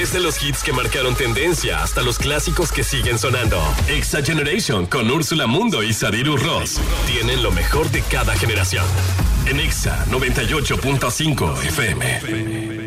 Desde los hits que marcaron tendencia hasta los clásicos que siguen sonando. Exa Generation con Úrsula Mundo y Sadiru Ross tienen lo mejor de cada generación. En Exa 98.5 FM.